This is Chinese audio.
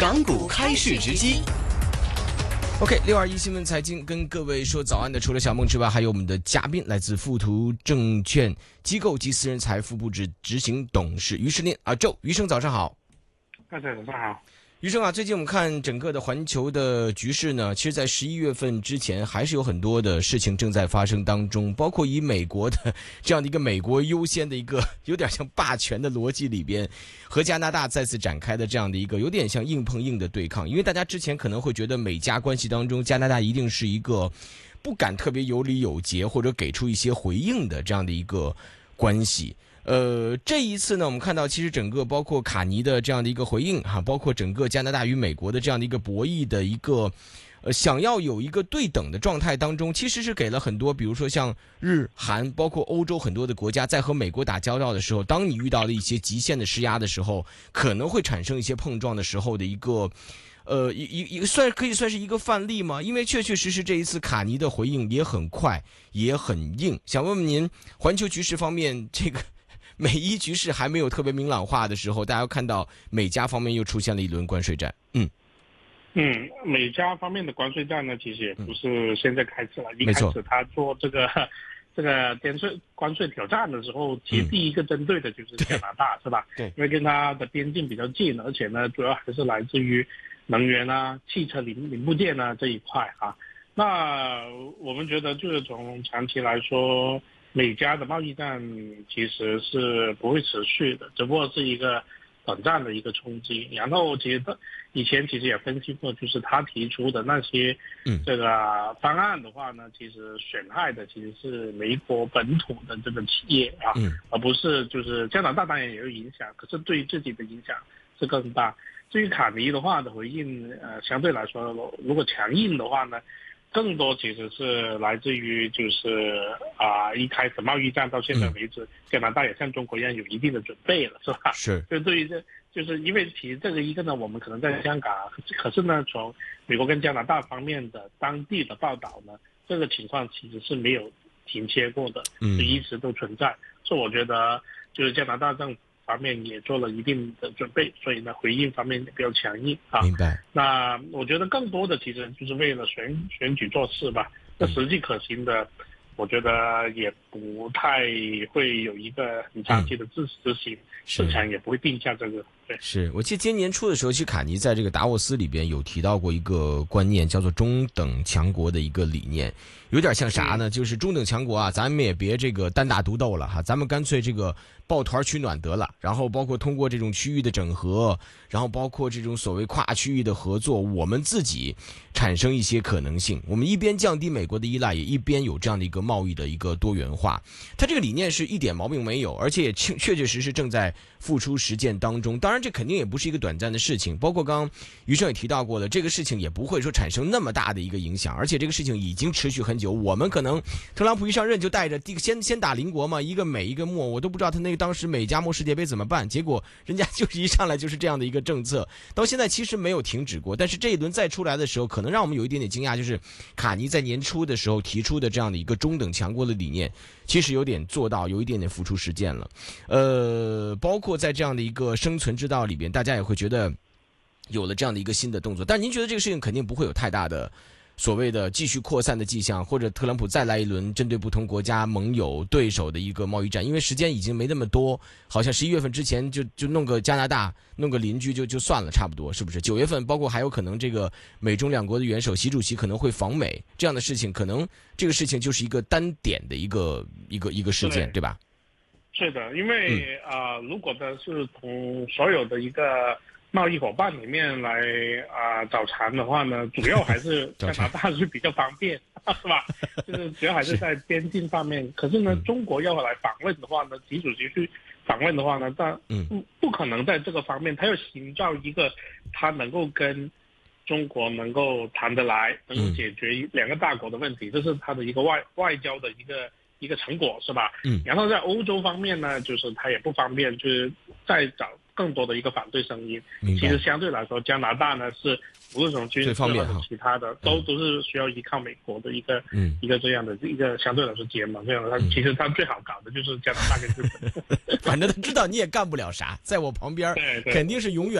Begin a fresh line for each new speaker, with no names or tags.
港股开市直击。
OK，621新闻财经跟各位说早安的，除了小梦之外，还有我们的嘉宾，来自富途证券机构及私人财富部执行董事于世林周余生，早上好。
大家早上好。
余生最近我们看整个的环球的局势呢，其实在11月份之前还是有很多的事情正在发生当中，包括以美国的这样的一个美国优先的一个有点像霸权的逻辑里边，和加拿大再次展开的这样的一个有点像硬碰硬的对抗。因为大家之前可能会觉得美加关系当中，加拿大一定是一个不敢特别有理有节或者给出一些回应的这样的一个关系。这一次呢，我们看到其实整个包括卡尼的这样的一个回应包括整个加拿大与美国的这样的一个博弈的一个想要有一个对等的状态当中，其实是给了很多，比如说像日韩，包括欧洲很多的国家在和美国打交道的时候，当你遇到了一些极限的施压的时候，可能会产生一些碰撞的时候的一个可以算是一个范例吗？因为确确实实这一次卡尼的回应也很快也很硬。想问问您，环球局势方面，这个美伊局势还没有特别明朗化的时候，大家看到美加方面又出现了一轮关税战。
美加方面的关税战呢，其实也不是现在开始了。一开始他做这个关税挑战的时候，其实第一个针对的就是加拿大，是吧？对，因为跟它的边境比较近，而且呢，主要还是来自于能源汽车零部件这一块那我们觉得就是从长期来说，美加的贸易战其实是不会持续的，只不过是一个短暂的一个冲击。然后其实以前也分析过，就是他提出的那些这个方案的话呢，其实损害的其实是美国本土的这个企业而不是就是加拿大当然也有影响，可是对于自己的影响是更大。至于卡尼的话的回应，相对来说如果强硬的话呢，更多其实是来自于就是一开始贸易战到现在为止，加拿大也像中国一样有一定的准备了，是吧？是。就对于就是因为其实这个一个呢，我们可能在香港，可是呢，从美国跟加拿大方面的当地的报道呢，这个情况其实是没有停歇过的，是一直都存在。所以我觉得就是加拿大政府方面也做了一定的准备，所以呢，回应方面也比较强硬
明白。
那我觉得更多的其实就是为了选举做事吧。那实际可行的，我觉得也不太会有一个很长期的执行，市场也不会定下这个。对，
是我记得今年年初的时候，其实卡尼在这个达沃斯里边有提到过一个观念，叫做中等强国的一个理念，有点像啥呢？就是中等强国咱们也别这个单打独斗了咱们干脆这个抱团取暖得了，然后包括通过这种区域的整合，然后包括这种所谓跨区域的合作，我们自己产生一些可能性。我们一边降低美国的依赖，也一边有这样的一个贸易的一个多元化。它这个理念是一点毛病没有，而且也确确实实正在付出实践当中。当然这肯定也不是一个短暂的事情，包括刚刚余生也提到过的，这个事情也不会说产生那么大的一个影响，而且这个事情已经持续很久。我们可能特朗普一上任就带着先打邻国嘛，一个美一个墨，我都不知道他那个当时美加墨世界杯怎么办，结果人家就是一上来就是这样的一个政策，到现在其实没有停止过。但是这一轮再出来的时候，可能让我们有一点点惊讶，就是卡尼在年初的时候提出的这样的一个中等强国的理念，其实有点做到，有一点点付出实践了。包括在这样的一个生存之道里边，大家也会觉得有了这样的一个新的动作。但您觉得这个事情肯定不会有太大的所谓的继续扩散的迹象，或者特朗普再来一轮针对不同国家盟友对手的一个贸易战，因为时间已经没那么多，好像11月份之前就弄个加拿大，弄个邻居就算了，差不多是不是？9月份包括还有可能这个美中两国的元首习主席可能会访美，这样的事情，可能这个事情就是一个单点的一个事件，对吧？
是的，因为如果呢是从所有的一个贸易伙伴里面来找茬的话呢，主要还是加拿大是比较方便，是吧？就是主要还是在边境方面。可是呢，中国要来访问的话呢，习主席去访问的话呢，但不可能在这个方面，他要营造一个他能够跟中国能够谈得来，能够解决两个大国的问题，这是他的一个外交的一个成果，是吧？然后在欧洲方面呢，就是他也不方便，就是再找更多的一个反对声音。其实相对来说，加拿大呢是无论从军事或者其他的，都是需要依靠美国的一个这样的一个相对来说结盟这样的。其实他最好搞的就是加拿大跟日本，
反正他知道你也干不了啥，在我旁边肯定是永远